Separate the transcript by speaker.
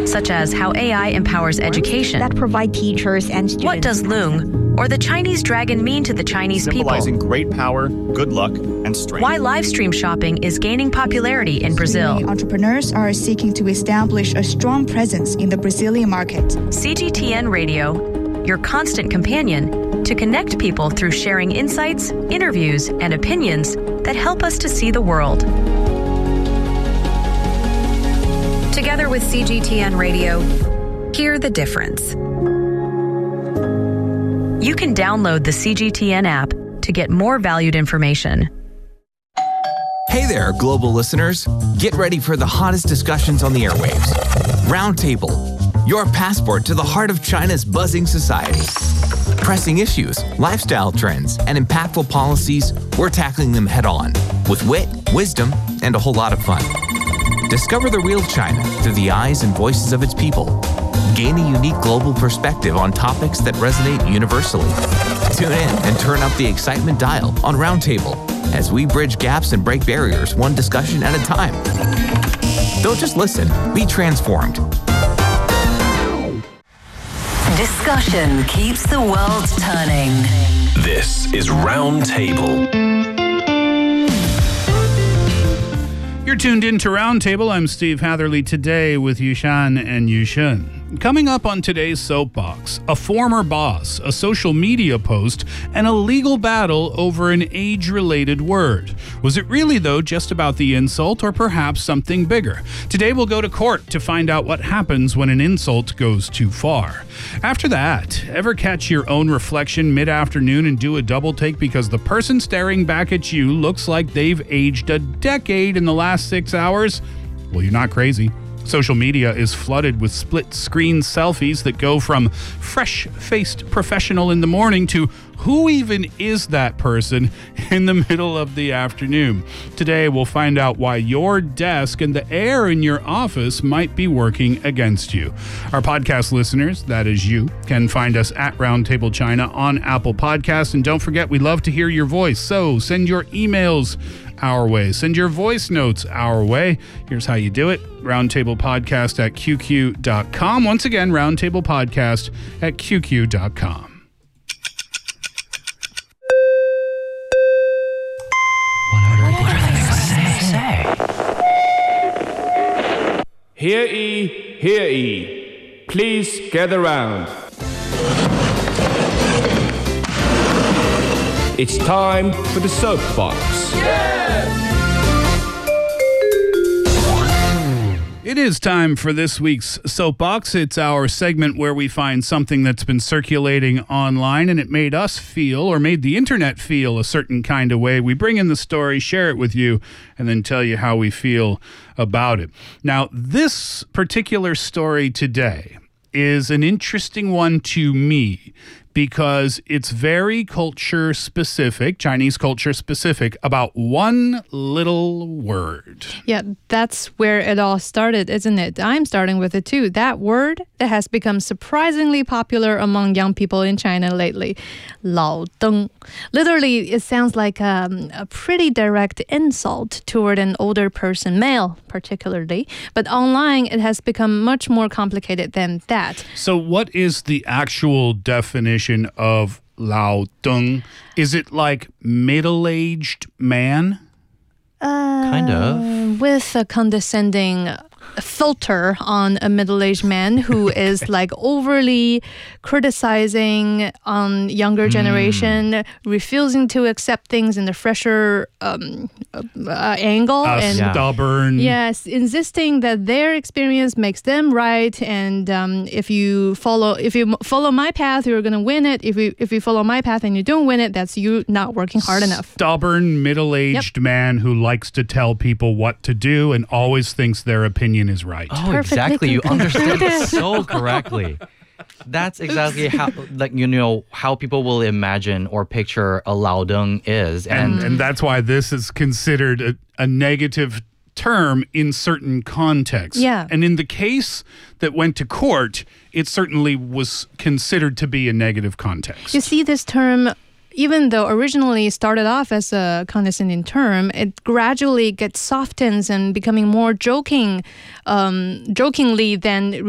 Speaker 1: such as how AI empowers education.
Speaker 2: That provide teachers and students.
Speaker 1: What does Lung or the Chinese dragon mean to the Chinese
Speaker 3: Symbolizing
Speaker 1: people?
Speaker 3: great power, good luck, and strength.
Speaker 1: Why live stream shopping is gaining popularity in Brazil.
Speaker 4: Many entrepreneurs are seeking to establish a strong presence in the Brazilian market.
Speaker 1: CGTN Radio, your constant companion to connect people through sharing insights, interviews, and opinions that help us to see the world. Together with CGTN Radio, hear the difference. You can download the CGTN app to get more valued information.
Speaker 5: Hey there, global listeners. Get ready for the hottest discussions on the airwaves. Roundtable, your passport to the heart of China's buzzing society. Pressing issues, lifestyle trends, and impactful policies, we're tackling them head on with wit, wisdom, and a whole lot of fun. Discover the real China through the eyes and voices of its people. Gain a unique global perspective on topics that resonate universally. Tune in and turn up the excitement dial on Roundtable as we bridge gaps and break barriers one discussion at a time. Don't just listen, be transformed.
Speaker 6: Discussion keeps the world turning.
Speaker 7: This is Roundtable.
Speaker 8: You're tuned in to Roundtable. I'm Steve Hatherley today with Yushan and Yushun. Coming up on today's Soapbox, a former boss, a social media post, and a legal battle over an age-related word. Was it really, though, just about the insult or perhaps something bigger? Today we'll go to court to find out what happens when an insult goes too far. After that, ever catch your own reflection mid-afternoon and do a double take because the person staring back at you looks like they've aged a decade in the last 6 hours? Well, you're not crazy. Social media is flooded with split-screen selfies that go from fresh-faced professional in the morning to who even is that person in the middle of the afternoon. Today, we'll find out why your desk and the air in your office might be working against you. Our podcast listeners, that is you, can find us at Roundtable China on Apple Podcasts. And don't forget, we love to hear your voice. So send your emails our way. Send your voice notes our way. Here's how you do it. roundtablepodcast@qq.com. Once again, roundtablepodcast@qq.com.
Speaker 6: What are they going to say?
Speaker 9: Hear ye, hear ye. Please gather round. It's time for the Soapbox.
Speaker 8: It is time for this week's Soapbox. It's our segment where we find something that's been circulating online and it made us feel, or made the internet feel, a certain kind of way. We bring in the story, share it with you, and then tell you how we feel about it. Now, this particular story today is an interesting one to me because it's very culture specific, Chinese culture specific, about one little word.
Speaker 10: Yeah, that's where it all started, isn't it? I'm starting with it too. That word that has become surprisingly popular among young people in China lately, 老登. Literally, it sounds like a pretty direct insult toward an older person, male particularly. But online, it has become much more complicated than that.
Speaker 8: So what is the actual definition of 老登? Is it like middle-aged man?
Speaker 10: Kind of. With a condescending filter on a middle-aged man who is like overly criticizing on younger generation, refusing to accept things in the fresher angle, and
Speaker 8: stubborn.
Speaker 10: Yes, insisting that their experience makes them right, and if you follow my path, you're gonna win it. If you follow my path and you don't win it, that's you not working hard enough.
Speaker 8: Stubborn middle-aged man who likes to tell people what to do and always thinks their opinion is right.
Speaker 11: Oh, exactly. You understand it so correctly. That's exactly how, how people will imagine or picture a 老登 is.
Speaker 8: And that's why this is considered a negative term in certain contexts.
Speaker 10: Yeah.
Speaker 8: And in the case that went to court, it certainly was considered to be a negative context.
Speaker 10: You see, this term, even though originally started off as a condescending term, it gradually gets softens and becoming more jokingly than